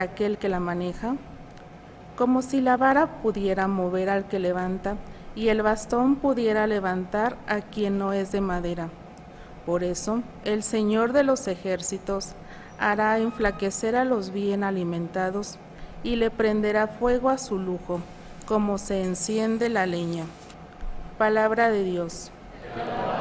aquel que la maneja, como si la vara pudiera mover al que levanta y el bastón pudiera levantar a quien no es de madera. Por eso, el Señor de los ejércitos hará enflaquecer a los bien alimentados y le prenderá fuego a su lujo, como se enciende la leña. Palabra de Dios.